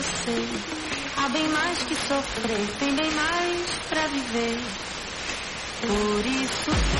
você. Há bem mais que sofrer, tem bem mais pra viver. Por isso